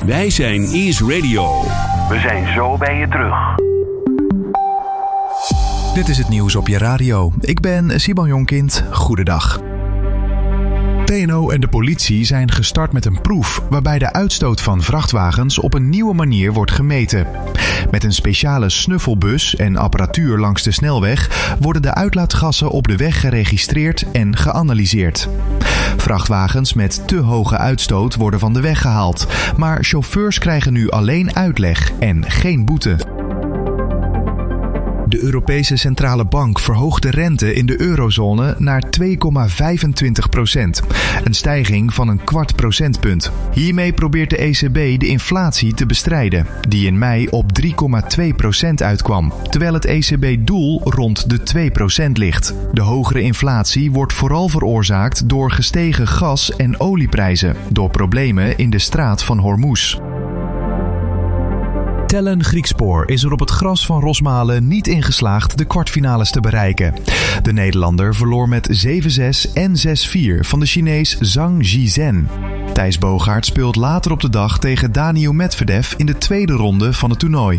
Wij zijn Ease Radio. We zijn zo bij je terug. Dit is het nieuws op je radio. Ik ben Simon Jonkind. Goedendag. TNO en de politie zijn gestart met een proef waarbij de uitstoot van vrachtwagens op een nieuwe manier wordt gemeten. Met een speciale snuffelbus en apparatuur langs de snelweg worden de uitlaatgassen op de weg geregistreerd en geanalyseerd. Vrachtwagens met te hoge uitstoot worden van de weg gehaald, maar chauffeurs krijgen nu alleen uitleg en geen boete. De Europese Centrale Bank verhoogt de rente in de eurozone naar 2,25%. Een stijging van een kwart procentpunt. Hiermee probeert de ECB de inflatie te bestrijden, die in mei op 3,2% uitkwam, terwijl het ECB-doel rond de 2% ligt. De hogere inflatie wordt vooral veroorzaakt door gestegen gas- en olieprijzen, door problemen in de straat van Hormuz. Tellen Griekspoor is er op het gras van Rosmalen niet in geslaagd de kwartfinales te bereiken. De Nederlander verloor met 7-6 en 6-4 van de Chinees Zhang Zhizhen. Thijs Bogaert speelt later op de dag tegen Daniil Medvedev in de tweede ronde van het toernooi.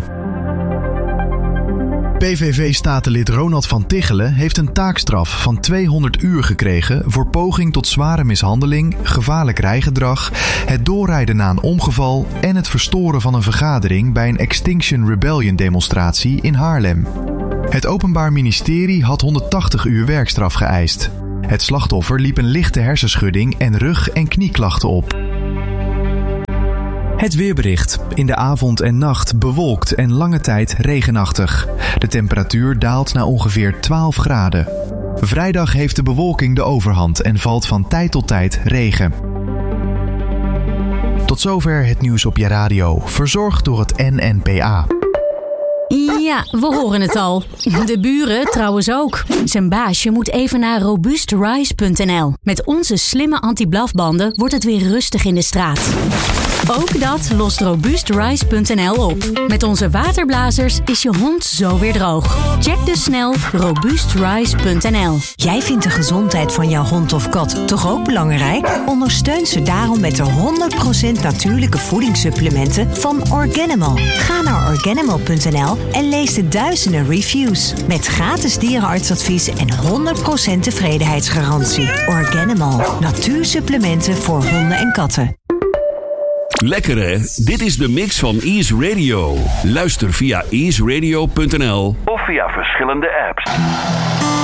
PVV-statenlid Ronald van Tichelen heeft een taakstraf van 200 uur gekregen voor poging tot zware mishandeling, gevaarlijk rijgedrag, het doorrijden na een ongeval en het verstoren van een vergadering bij een Extinction Rebellion demonstratie in Haarlem. Het Openbaar Ministerie had 180 uur werkstraf geëist. Het slachtoffer liep een lichte hersenschudding en rug- en knieklachten op. Het weerbericht. In de avond en nacht bewolkt en lange tijd regenachtig. De temperatuur daalt naar ongeveer 12 graden. Vrijdag heeft de bewolking de overhand en valt van tijd tot tijd regen. Tot zover het nieuws op je radio, verzorgd door het NNPA. Ja, we horen het al. De buren trouwens ook. Zijn baasje moet even naar robuustrise.nl. Met onze slimme anti-blafbanden wordt het weer rustig in de straat. Ook dat lost robuustrise.nl op. Met onze waterblazers is je hond zo weer droog. Check dus snel robuustrise.nl. Jij vindt de gezondheid van jouw hond of kat toch ook belangrijk? Ondersteun ze daarom met de 100% natuurlijke voedingssupplementen van Organimal. Ga naar organimal.nl en lees de duizenden reviews. Met gratis dierenartsadvies en 100% tevredenheidsgarantie. Organimal. Natuursupplementen voor honden en katten. Lekker hè? Dit is de mix van Ease Radio. Luister via easeradio.nl Of via verschillende apps.